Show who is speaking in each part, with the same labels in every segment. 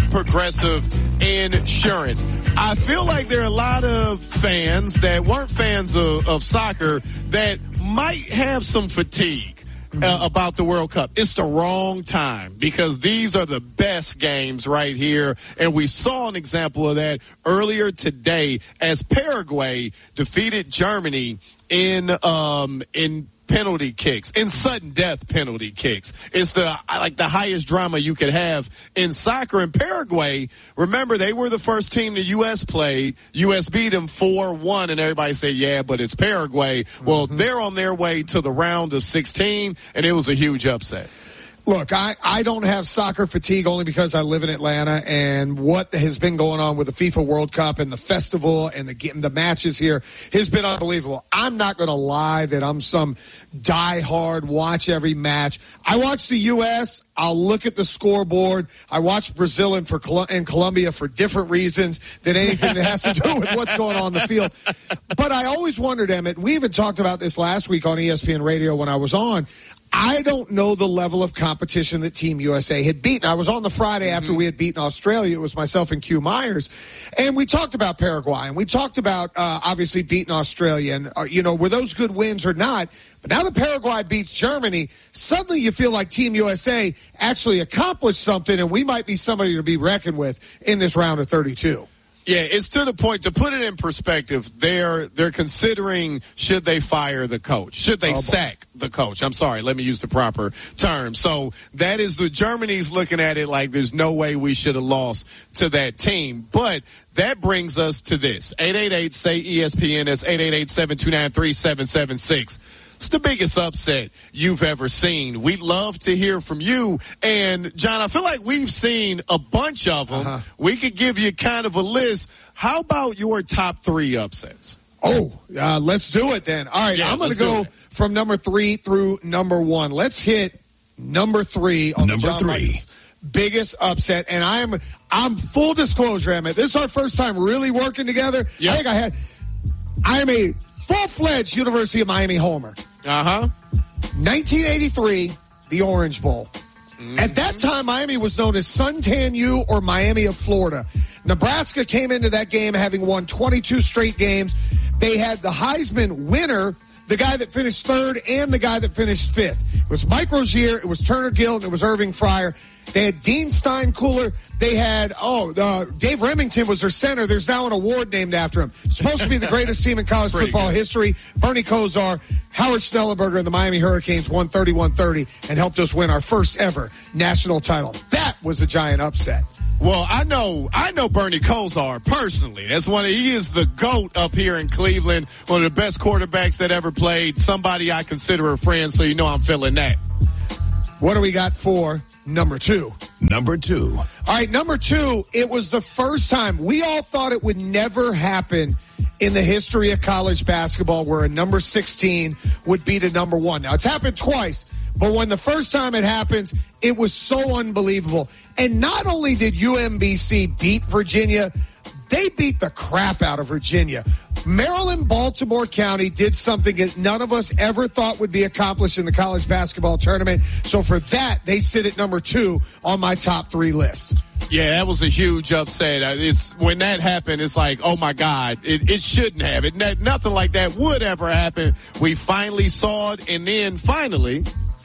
Speaker 1: Progressive Insurance. I feel like there are a lot of fans that weren't fans of soccer that might have some fatigue about the World Cup. It's the wrong time because these are the best games right here. And we saw an example of that earlier today as Paraguay defeated Germany in penalty kicks, in sudden death penalty kicks. It's the highest drama you could have in soccer. In Paraguay, remember, they were the first team the U.S. played. U.S. beat them 4-1, and everybody said, yeah, but it's Paraguay. Well, they're on their way to the round of 16, and it was a huge upset.
Speaker 2: Look, I don't have soccer fatigue only because I live in Atlanta, and what has been going on with the FIFA World Cup and the festival and the matches here has been unbelievable. I'm not going to lie that I'm some diehard watch every match. I watch the U.S. I'll look at the scoreboard. I watch Brazil and Colombia for different reasons than anything that has to do with what's going on the field. But I always wondered, Emmett, we even talked about this last week on ESPN Radio when I was on. I don't know the level of competition that Team USA had beaten. I was on the Friday after we had beaten Australia. It was myself and Q Myers. And we talked about Paraguay. And we talked about, obviously, beating Australia. And, were those good wins or not? But now that Paraguay beats Germany, suddenly you feel like Team USA actually accomplished something, and we might be somebody to be reckoned with in this round of 32.
Speaker 1: Yeah, it's to the point, to put it in perspective, they're considering should they fire the coach? Should they sack the coach? I'm sorry, let me use the proper term. So that is the Germany's looking at it like there's no way we should have lost to that team. But that brings us to this. 888-SAY-ESPN, that's 888-729-3776. It's the biggest upset you've ever seen. We'd love to hear from you. And, John, I feel like we've seen a bunch of them. We could give you kind of a list. How about your top 3 upsets?
Speaker 2: Let's do it then. All right, yeah, I'm going to go from number 3 through number 1. Let's hit number 3 on number the John 3. Michaels biggest upset. And I'm full disclosure, Emmett. This is our first time really working together. Yep. I am a full-fledged University of Miami homer. 1983, the Orange Bowl. At that time, Miami was known as Suntan U or Miami of Florida. Nebraska came into that game having won 22 straight games. They had the Heisman winner, the guy that finished 3rd, and the guy that finished 5th. It was Mike Rozier, it was Turner Gill, and it was Irving Fryer. They had Dean Steinkuhler. They had, Dave Remington was their center. There's now an award named after him. Supposed to be the greatest team in college football history. Bernie Kosar, Howard Schnellenberger, and the Miami Hurricanes won 31-30 and helped us win our first ever national title. That was a giant upset.
Speaker 1: Well, I know Bernie Kosar personally. He is the GOAT up here in Cleveland, one of the best quarterbacks that ever played, somebody I consider a friend, so I'm feeling that.
Speaker 2: What do we got for number 2?
Speaker 3: Number 2.
Speaker 2: All right, number 2, it was the first time. We all thought it would never happen in the history of college basketball where a number 16 would beat a number 1. Now, it's happened twice, but when the first time it happens, it was so unbelievable. And not only did UMBC beat Virginia, they beat the crap out of Virginia. Maryland-Baltimore County did something that none of us ever thought would be accomplished in the college basketball tournament. So for that, they sit at number 2 on my top 3 list.
Speaker 1: Yeah, that was a huge upset. When that happened, it's like, oh my God, it shouldn't have. Nothing like that would ever happen. We finally saw it, and then finally,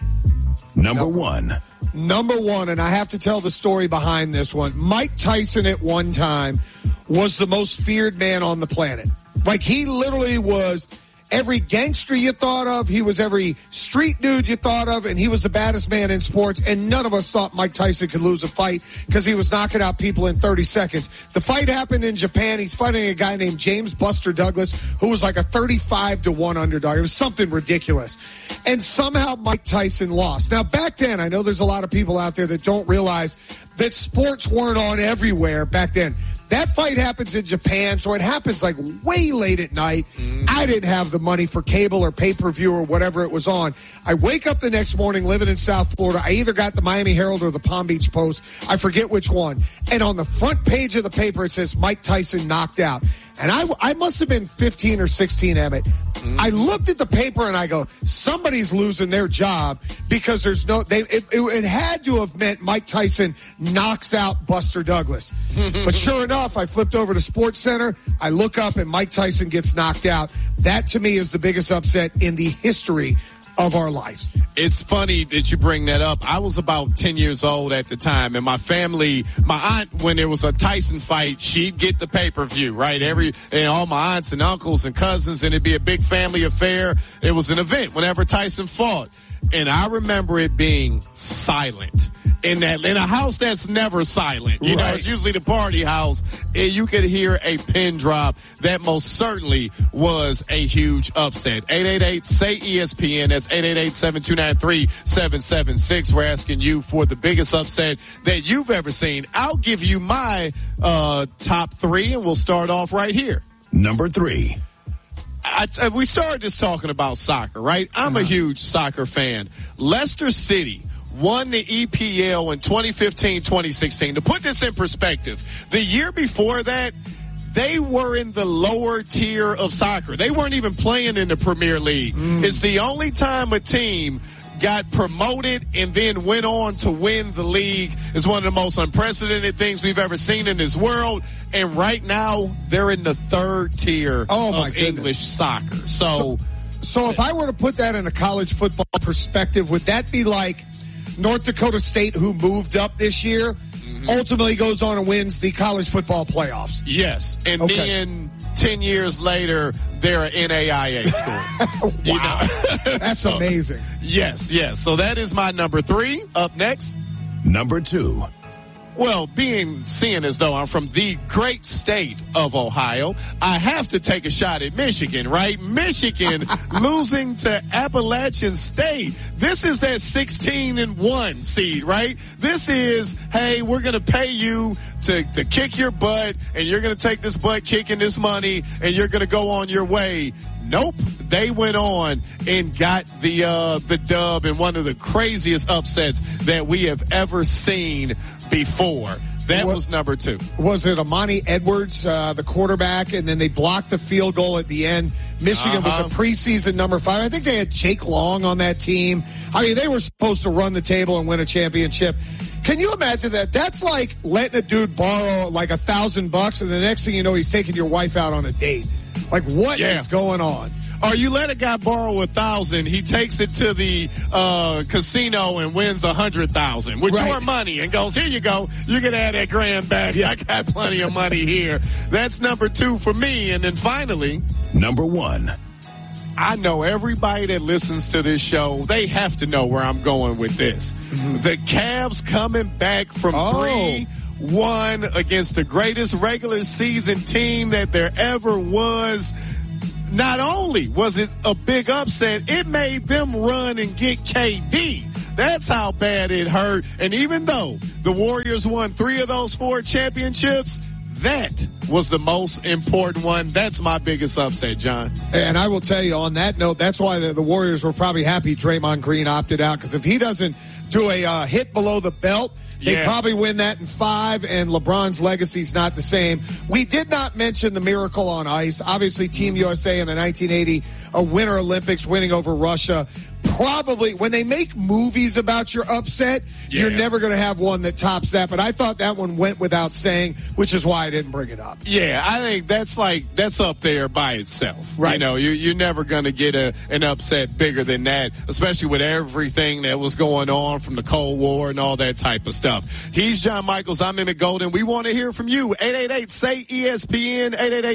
Speaker 3: number 1.
Speaker 2: Number 1, and I have to tell the story behind this one. Mike Tyson at one time was the most feared man on the planet. Like, he literally was every gangster you thought of. He was every street dude you thought of, and he was the baddest man in sports. And none of us thought Mike Tyson could lose a fight because he was knocking out people in 30 seconds. The fight happened in Japan. He's fighting a guy named James Buster Douglas, who was like a 35-1 underdog. It was something ridiculous. And somehow Mike Tyson lost. Now, back then, I know there's a lot of people out there that don't realize that sports weren't on everywhere back then. That fight happens in Japan, so it happens like way late at night. I didn't have the money for cable or pay-per-view or whatever it was on. I wake up the next morning living in South Florida. I either got the Miami Herald or the Palm Beach Post. I forget which one. And on the front page of the paper, it says Mike Tyson knocked out. And I must have been 15 or 16, Emmett. I looked at the paper and I go, somebody's losing their job because there's it had to have meant Mike Tyson knocks out Buster Douglas. But sure enough, I flipped over to SportsCenter. I look up and Mike Tyson gets knocked out. That to me is the biggest upset in the history of our lives.
Speaker 1: It's funny that you bring that up. I was about 10 years old at the time, and my aunt, when there was a Tyson fight, she'd get the pay-per-view, right? And all my aunts and uncles and cousins, and it'd be a big family affair. It was an event whenever Tyson fought. And I remember it being silent. In a house that's never silent. You know, it's usually the party house. And you could hear a pin drop. That most certainly was a huge upset. 888-SAY-ESPN. That's 888-729-3776. We're asking you for the biggest upset that you've ever seen. I'll give you my top three, and we'll start off right here.
Speaker 3: Number 3.
Speaker 1: We started this talking about soccer, right? I'm a huge soccer fan. Leicester City won the EPL in 2015-2016. To put this in perspective, the year before that, they were in the lower tier of soccer. They weren't even playing in the Premier League. It's the only time a team got promoted and then went on to win the league. It's one of the most unprecedented things we've ever seen in this world. And right now, they're in the third tier of English soccer. So
Speaker 2: if I were to put that in a college football perspective, would that be like North Dakota State, who moved up this year, ultimately goes on and wins the college football playoffs?
Speaker 1: Yes. And then 10 years later, they're an NAIA school.
Speaker 2: Wow. That's amazing.
Speaker 1: Yes. So that is my number 3. Up next.
Speaker 3: Number 2.
Speaker 1: Well, seeing as though I'm from the great state of Ohio, I have to take a shot at Michigan, right? Michigan losing to Appalachian State. This is that 16-1 seed, right? This is, hey, we're going to pay you to kick your butt, and you're going to take this butt kicking this money, and you're going to go on your way. Nope. They went on and got the dub in one of the craziest upsets that we have ever seen before. That was number 2.
Speaker 2: Was it Amani Edwards, the quarterback, and then they blocked the field goal at the end? Michigan was a preseason number 5. I think they had Jake Long on that team. I mean, they were supposed to run the table and win a championship. Can you imagine that? That's like letting a dude borrow like $1,000, and the next thing you know, he's taking your wife out on a date. Like, what is going on?
Speaker 1: Or you let a guy borrow $1,000, he takes it to the casino and wins $100,000 with your money and goes, here you go, you can have that grand back. I got plenty of money here. That's number 2 for me. And then finally,
Speaker 3: number 1.
Speaker 1: I know everybody that listens to this show, they have to know where I'm going with this. The Cavs coming back from 3-1 against the greatest regular season team that there ever was. Not only was it a big upset, it made them run and get KD. That's how bad it hurt. And even though the Warriors won 3 of those 4 championships, that was the most important one. That's my biggest upset, John.
Speaker 2: And I will tell you on that note, that's why the Warriors were probably happy Draymond Green opted out, because if he doesn't do a hit below the belt, they probably win that in 5, and LeBron's legacy's not the same. We did not mention the miracle on ice. Obviously, Team USA in the 1980 Winter Olympics winning over Russia. Probably, when they make movies about your upset, you're never going to have one that tops that. But I thought that one went without saying, which is why I didn't bring it up.
Speaker 1: Yeah, I think that's up there by itself.
Speaker 2: Right.
Speaker 1: You know, you're never going to get an upset bigger than that, especially with everything that was going on from the Cold War and all that type of stuff. He's John Michaels. I'm Emmett Golden. We want to hear from you. 888-SAY-ESPN,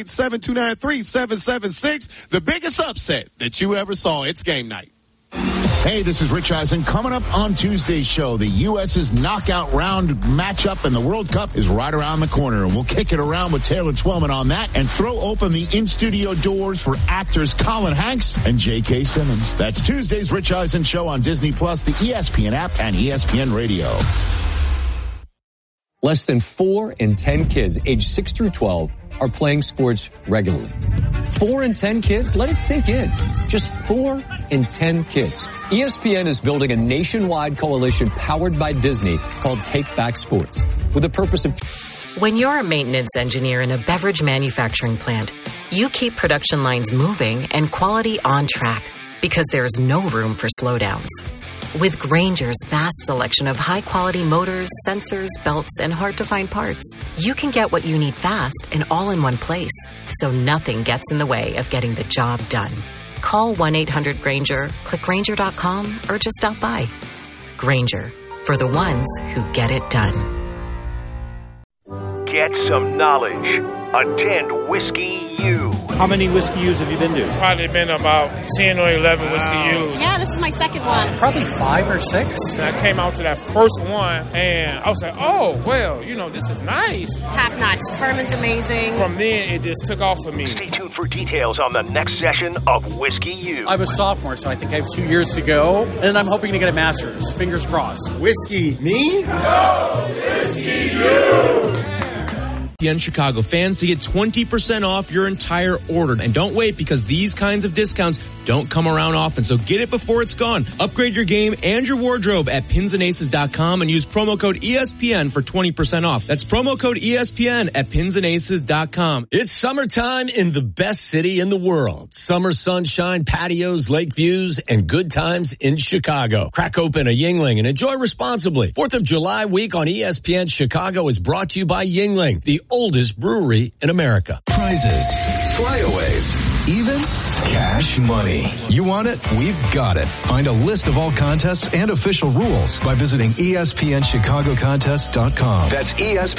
Speaker 1: 888-729-3776. The biggest upset that you ever saw. It's game night.
Speaker 4: Hey, this is Rich Eisen. Coming up on Tuesday's show, the U.S.'s knockout round matchup in the World Cup is right around the corner. And we'll kick it around with Taylor Twellman on that and throw open the in-studio doors for actors Colin Hanks and J.K. Simmons. That's Tuesday's Rich Eisen show on Disney+, the ESPN app, and ESPN Radio.
Speaker 5: Less than 4 in 10 kids aged 6 through 12 are playing sports regularly. 4 in 10 kids? Let it sink in. Just 4 in 10 kids. ESPN is building a nationwide coalition powered by Disney called Take Back Sports. with the purpose of...
Speaker 6: When you're a maintenance engineer in a beverage manufacturing plant, you keep production lines moving and quality on track because there's no room for slowdowns. With Grainger's vast selection of high-quality motors, sensors, belts, and hard-to-find parts, you can get what you need fast and all in one place, so nothing gets in the way of getting the job done. Call 1-800-GRAINGER, click Grainger.com, or just stop by. Grainger, for the ones who get it done.
Speaker 7: Get some knowledge. Attend Whiskey U.
Speaker 8: How many Whiskey U's have you been to?
Speaker 9: Probably been about 10 or 11 Whiskey U's.
Speaker 10: Yeah, this is my second one.
Speaker 8: Probably 5 or 6.
Speaker 9: And I came out to that first one, and I was like, oh, well, this is nice.
Speaker 10: Top notch. Carmen's amazing.
Speaker 9: From then, it just took off for me.
Speaker 7: Stay tuned for details on the next session of Whiskey U.
Speaker 8: I'm a sophomore, so I think I have 2 years to go, and I'm hoping to get a master's. Fingers crossed.
Speaker 2: Whiskey, me?
Speaker 11: No, Whiskey U!
Speaker 12: ESPN Chicago fans to get 20% off your entire order. And don't wait, because these kinds of discounts don't come around often. So get it before it's gone. Upgrade your game and your wardrobe at pinsandaces.com and use promo code ESPN for 20% off. That's promo code ESPN at pinsandaces.com.
Speaker 13: It's summertime in the best city in the world. Summer sunshine, patios, lake views, and good times in Chicago. Crack open a Yuengling and enjoy responsibly. 4th of July week on ESPN Chicago is brought to you by Yuengling, the oldest brewery in America.
Speaker 3: Prizes, flyaways, even cash money. You want it? We've got it. Find a list of all contests and official rules by visiting ESPNChicagoContest.com. That's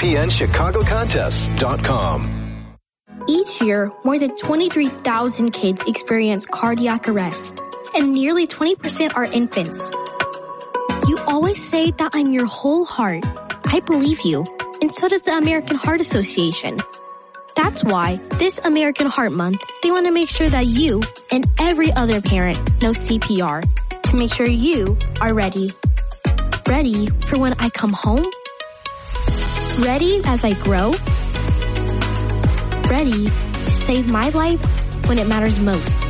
Speaker 3: ESPNChicagoContest.com.
Speaker 14: Each year, more than 23,000 kids experience cardiac arrest, and nearly 20% are infants. You always say that I'm your whole heart. I believe you. And so does the American Heart Association. That's why this American Heart Month, they want to make sure that you and every other parent know CPR to make sure you are ready. Ready for when I come home? Ready as I grow? Ready to save my life when it matters most.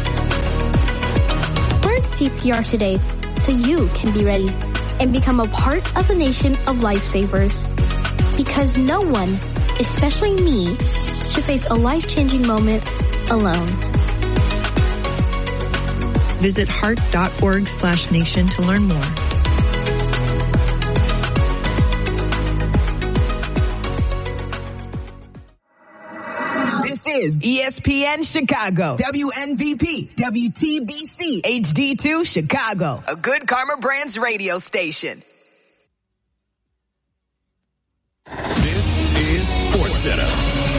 Speaker 14: Learn CPR today so you can be ready and become a part of a nation of lifesavers. Because no one, especially me, should face a life-changing moment alone.
Speaker 15: Visit heart.org/nation to learn more.
Speaker 16: This is ESPN Chicago, WNVP, WTBC, HD2 Chicago, a Good Karma Brands radio station.
Speaker 3: This is SportsCenter.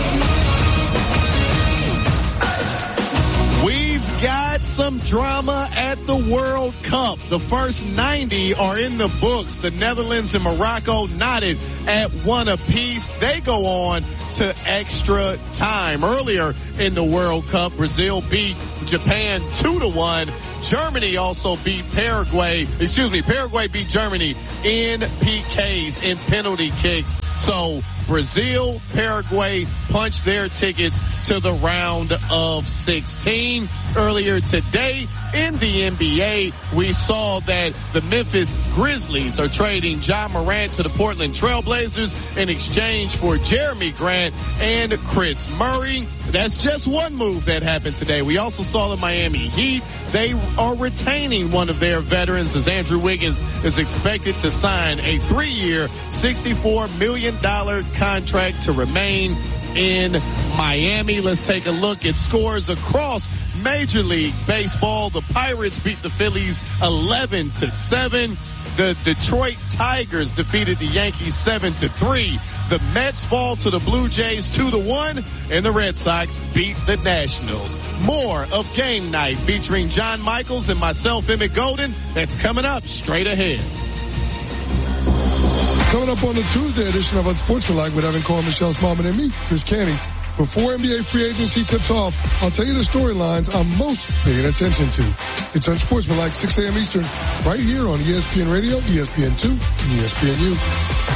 Speaker 1: We've got some drama at the World Cup. The first 90 are in the books. The Netherlands and Morocco knotted at 1 apiece. They go on to extra time. Earlier in the World Cup, Brazil beat Japan 2-1. Germany also beat Paraguay beat Germany in PKs, in penalty kicks. So Brazil, Paraguay punched their tickets to the round of 16. Earlier today in the NBA, we saw that the Memphis Grizzlies are trading Ja Morant to the Portland Trailblazers in exchange for Jeremy Grant and Chris Murray. That's just one move that happened today. We also saw the Miami Heat. They are retaining one of their veterans as Andrew Wiggins is expected to sign a 3-year, $64 million contract to remain in Miami. Let's take a look at scores across Major League Baseball. The Pirates beat the Phillies 11-7. The Detroit Tigers defeated the Yankees 7-3. The Mets fall to the Blue Jays 2-1, and the Red Sox beat the Nationals. More of Game Night featuring John Michaels and myself, Emmett Golden. That's coming up straight ahead.
Speaker 17: Coming up on the Tuesday edition of Unsportsmanlike with Evan Cohen, Michelle Smallman, and me, Chris Canty. Before NBA free agency tips off, I'll tell you the storylines I'm most paying attention to. It's Unsportsmanlike, 6 a.m. Eastern, right here on ESPN Radio, ESPN2, and ESPNU.